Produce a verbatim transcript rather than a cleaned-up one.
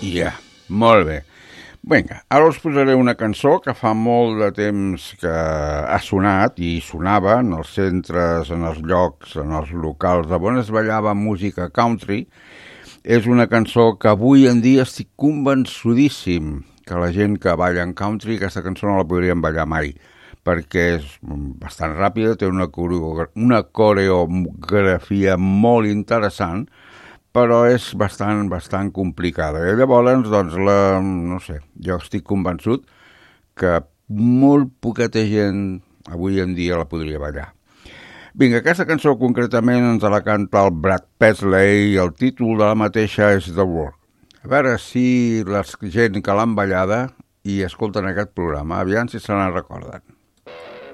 Ja, yeah, molt bé. Vinga, ara us posaré una cançó que fa molt de temps que ha sonat i sonava en els centres, en els llocs, en els locals on es ballava música country. És una cançó que avui en dia estic convençudíssim que la gent que balla en country aquesta cançó no la podrien ballar mai, perquè és bastant ràpida, té una, una coreografia molt interessant, però és bastant, bastant complicada. I llavors, doncs, la, no sé, jo estic convençut que molt poqueta gent avui en dia la podria ballar. Vinga, aquesta cançó concretament ens la canta el Brad Paisley i el títol de la mateixa és The Work. A veure si la gent que l'han ballada i escolten aquest programa, aviam si se n'en recorden.